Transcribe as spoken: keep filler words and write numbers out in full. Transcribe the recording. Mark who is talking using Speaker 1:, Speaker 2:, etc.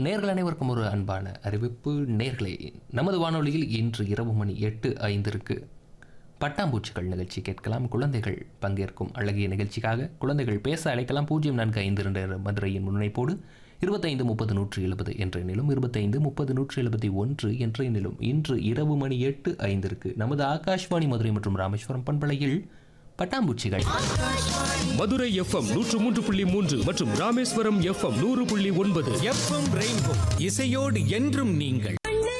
Speaker 1: நேர்கள் அனைவருக்கும் ஒரு அன்பான அறிவிப்பு. நேர்களே, நமது வானொலியில் இன்று இரவு மணி எட்டு ஐந்திற்கு பட்டாம்பூச்சிகள் நிகழ்ச்சி கேட்கலாம். குழந்தைகள் பங்கேற்கும் அழகிய நிகழ்ச்சிக்காக குழந்தைகள் பேச அழைக்கலாம். பூஜ்ஜியம் நான்கு ஐந்து இரண்டு மதுரையின் முன்னைப்போடு இருபத்தைந்து முப்பது நூற்றி எழுபது என்ற எண்ணிலும் இருபத்தைந்து முப்பது நூற்றி எழுபத்தி ஒன்று என்ற எண்ணிலும் இன்று இரவு மணி எட்டு ஐந்திற்கு நமது ஆகாஷ்வாணி மதுரை மற்றும் ராமேஸ்வரம் பண்பலையில் பட்டாம்பூச்சிகள்.
Speaker 2: மதுரை எஃப்எம் நூற்று மூன்று புள்ளி மூன்று மற்றும் ராமேஸ்வரம் எஃப்எம் நூறு புள்ளி ஒன்பது.
Speaker 3: எஃப்எம் ரெயின்போ இசையோடு என்றும் நீங்கள்.